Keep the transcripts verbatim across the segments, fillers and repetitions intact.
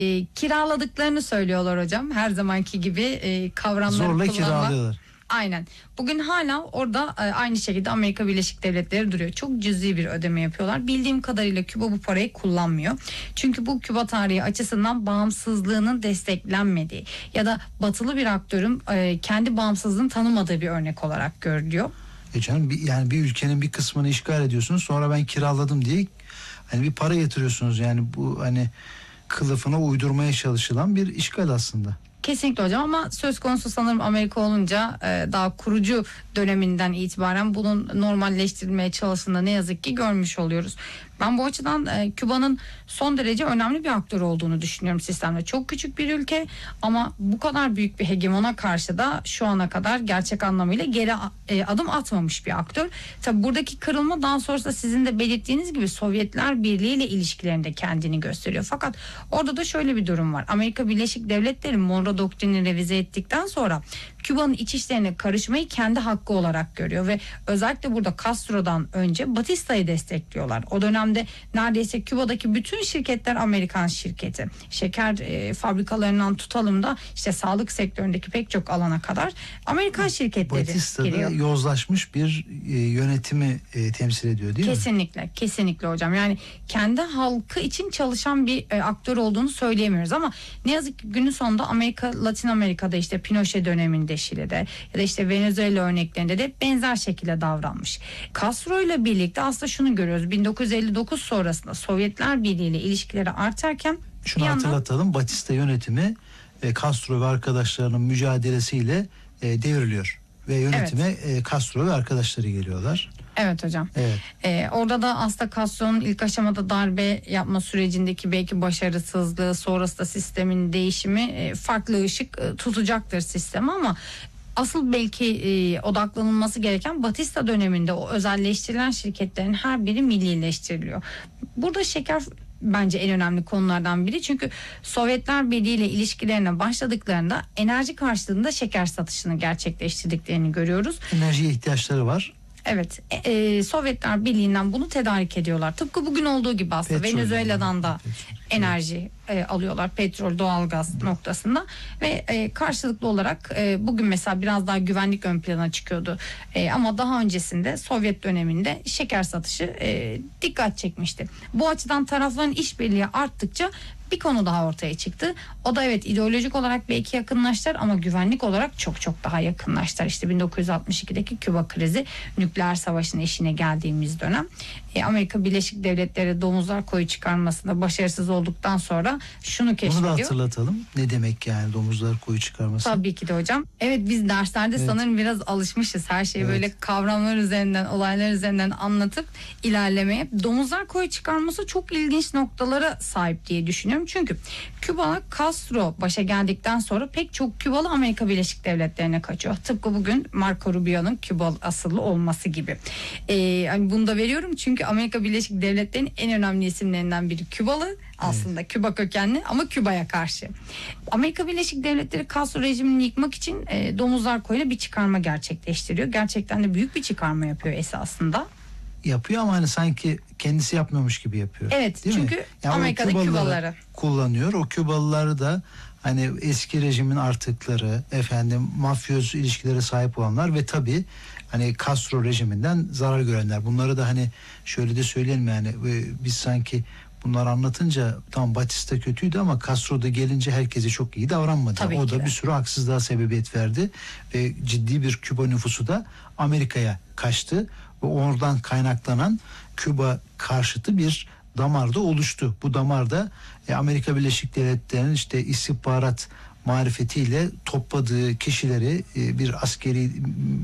E, kiraladıklarını söylüyorlar hocam. Her zamanki gibi e, kavramları Zorla kullanma. kiralıyorlar. Aynen. Bugün hala orada e, aynı şekilde Amerika Birleşik Devletleri duruyor. Çok cüzi bir ödeme yapıyorlar. Bildiğim kadarıyla Küba bu parayı kullanmıyor. Çünkü bu Küba tarihi açısından bağımsızlığının desteklenmediği ya da batılı bir aktörün e, kendi bağımsızlığını tanımadığı bir örnek olarak görülüyor. E canım bir, yani bir ülkenin bir kısmını işgal ediyorsunuz, sonra ben kiraladım diye hani bir para yatırıyorsunuz, yani bu hani kılıfına uydurmaya çalışılan bir işgal aslında. Kesinlikle hocam, ama söz konusu sanırım Amerika olunca e, daha kurucu döneminden itibaren bunun normalleştirilmeye çalıştığında ne yazık ki görmüş oluyoruz. Ben bu açıdan e, Küba'nın son derece önemli bir aktör olduğunu düşünüyorum sistemde. Çok küçük bir ülke ama bu kadar büyük bir hegemona karşı da şu ana kadar gerçek anlamıyla geri e, adım atmamış bir aktör. Tabi buradaki kırılma daha sonrasında sizin de belirttiğiniz gibi Sovyetler Birliği ile ilişkilerinde kendini gösteriyor. Fakat orada da şöyle bir durum var. Amerika Birleşik Devletleri Monroe Doktrinini revize ettikten sonra Küba'nın iç işlerine karışmayı kendi hakkı olarak görüyor ve özellikle burada Castro'dan önce Batista'yı destekliyorlar. O dönemde neredeyse Küba'daki bütün şirketler Amerikan şirketi. Şeker e, fabrikalarından tutalım da işte sağlık sektöründeki pek çok alana kadar Amerikan şirketleri Batista'da giriyor. yozlaşmış bir e, yönetimi e, temsil ediyor değil kesinlikle, mi? Kesinlikle, kesinlikle hocam. Yani kendi halkı için çalışan bir e, aktör olduğunu söyleyemiyoruz ama ne yazık ki günün sonunda Amerika, Latin Amerika'da işte Pinochet döneminde Şili'de ya da işte Venezuela örneklerinde de benzer şekilde davranmış. Castro ile birlikte aslında şunu görüyoruz. bin dokuz yüz elli dokuz sonrasında Sovyetler Birliği ile ilişkileri artarken şunu hatırlatalım. Yandan, Batista yönetimi e, Castro ve arkadaşlarının mücadelesiyle e, devriliyor ve yönetime evet. e, Castro ve arkadaşları geliyorlar. Evet hocam. Evet. Ee, orada da aslında Castro'nun ilk aşamada darbe yapma sürecindeki belki başarısızlığı, sonrasında sistemin değişimi e, farklı ışık e, tutacaktır sistemi ama asıl belki e, odaklanılması gereken Batista döneminde o özelleştirilen şirketlerin her biri millileştiriliyor. Burada şeker bence en önemli konulardan biri, çünkü Sovyetler Birliği ile ilişkilerine başladıklarında enerji karşılığında şeker satışını gerçekleştirdiklerini görüyoruz. Enerjiye ihtiyaçları var. Evet, e, Sovyetler Birliği'nden bunu tedarik ediyorlar. Tıpkı bugün olduğu gibi aslında petrol, Venezuela'dan da petrol. enerji e, alıyorlar, petrol, doğalgaz evet. noktasında ve e, karşılıklı olarak e, bugün mesela biraz daha güvenlik ön plana çıkıyordu. E, ama daha öncesinde Sovyet döneminde şeker satışı e, dikkat çekmişti. Bu açıdan tarafların işbirliği arttıkça bir konu daha ortaya çıktı. O da evet ideolojik olarak belki yakınlaştılar ama güvenlik olarak çok çok daha yakınlaştılar. İşte bin dokuz yüz altmış ikideki Küba krizi, nükleer savaşın eşiğine geldiğimiz dönem. E, Amerika Birleşik Devletleri domuzlar koyu çıkarmasında başarısız olduktan sonra şunu keşfediyor. Bunu da hatırlatalım. Ne demek yani domuzlar koyu çıkarması? Tabii ki de hocam. Evet, biz derslerde evet. sanırım biraz alışmışız her şeyi evet. böyle kavramlar üzerinden, olaylar üzerinden anlatıp ilerlemeye. Domuzlar koyu çıkarması çok ilginç noktalara sahip diye düşünüyorum. Çünkü Küba, Castro başa geldikten sonra pek çok Kübalı Amerika Birleşik Devletleri'ne kaçıyor. Tıpkı bugün Marco Rubio'nun Küba asıllı olması gibi. Ee, hani bunu da veriyorum çünkü Amerika Birleşik Devletleri'nin en önemli isimlerinden biri Kübalı. Aslında evet. Küba kökenli ama Küba'ya karşı. Amerika Birleşik Devletleri Castro rejimini yıkmak için e, domuzlar koyuyla bir çıkarma gerçekleştiriyor. Gerçekten de büyük bir çıkarma yapıyor esasında. Yapıyor ama hani sanki kendisi yapmıyormuş gibi yapıyor. Evet, değil çünkü mi? Yani Amerika'da Kübalıları kullanıyor. O Kübalıları da hani eski rejimin artıkları, efendim mafyoz ilişkilere sahip olanlar ve tabii hani Castro rejiminden zarar görenler. Bunları da hani şöyle de söyleyelim, yani biz sanki bunları anlatınca tamam Batista kötüydü ama Castro da gelince herkese çok iyi davranmadı. Tabii o da de. bir sürü haksızlığa sebebiyet verdi ve ciddi bir Küba nüfusu da Amerika'ya kaçtı ve oradan kaynaklanan Küba karşıtı bir damar da oluştu. Bu damarda e, Amerika Birleşik Devletleri'nin işte istihbarat marifetiyle topladığı kişileri e, bir askeri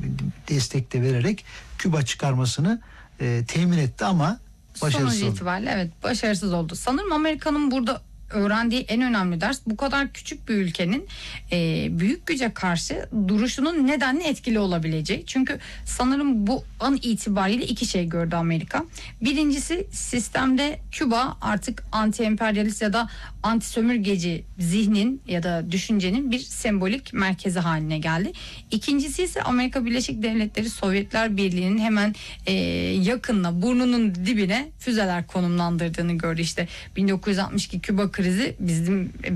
destek de vererek Küba çıkarmasını e, temin etti ama başarısız sonuç oldu. itibariyle evet başarısız oldu. Sanırım Amerika'nın burada öğrendiği en önemli ders, bu kadar küçük bir ülkenin e, büyük güce karşı duruşunun nedenli etkili olabileceği. Çünkü sanırım bu an itibariyle iki şey gördü Amerika. Birincisi, sistemde Küba artık anti-emperyalist ya da anti-sömürgeci zihnin ya da düşüncenin bir sembolik merkezi haline geldi. İkincisi ise Amerika Birleşik Devletleri Sovyetler Birliği'nin hemen e, yakınına, burnunun dibine füzeler konumlandırdığını gördü. İşte bin dokuz yüz altmış iki Küba krizi bizim